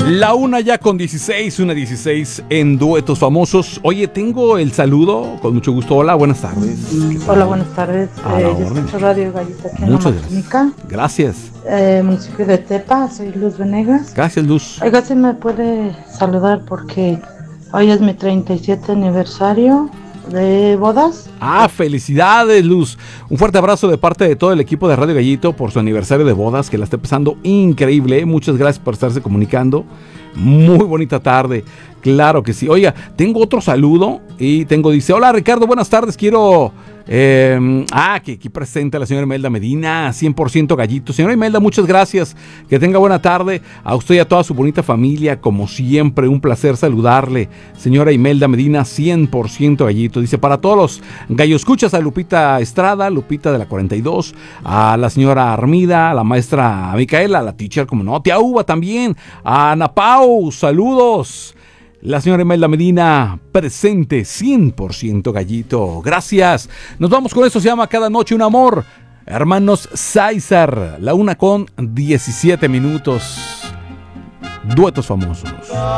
La una ya con 16, una 16 en Duetos Famosos. Oye, tengo el saludo, con mucho gusto. Hola, buenas tardes. Hola, buenas tardes. A la Yo orden. escucho Radio Gallito aquí en Muchas la Martinica, Gracias. municipio de Tepa. Soy Luz Venegas. Gracias, Luz. Oiga, si me puede saludar porque hoy es mi 37 aniversario de bodas. Felicidades, Luz. Un fuerte abrazo de parte de todo el equipo de Radio Gallito por su aniversario de bodas, que la esté pasando increíble. Muchas gracias por estarse comunicando. Muy bonita tarde. Claro que sí. Oiga, tengo otro saludo y dice, hola Ricardo, buenas tardes, quiero... que aquí presente a la señora Imelda Medina, 100% Gallito. Señora Imelda, muchas gracias, que tenga buena tarde, a usted y a toda su bonita familia, como siempre, un placer saludarle, señora Imelda Medina, 100% Gallito. Dice, para todos los gallo escuchas, a Lupita Estrada, Lupita de la 42, a la señora Armida, a la maestra Micaela, a la teacher, como no, tía Uva también, a Ana Pau, saludos. La señora Imelda Medina, presente, 100% Gallito. Gracias. Nos vamos con esto, se llama Cada Noche un Amor. Hermanos Sáizar, la 1:17. Duetos Famosos.